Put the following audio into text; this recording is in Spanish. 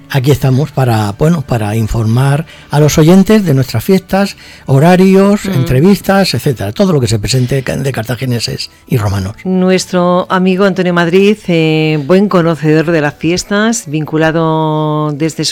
aquí estamos para informar a los oyentes de nuestras fiestas, horarios, entrevistas, etcétera, todo lo que se presente de cartagineses y romanos. Nuestro amigo Antonio Madrid, buen conocedor de las fiestas, vinculado desde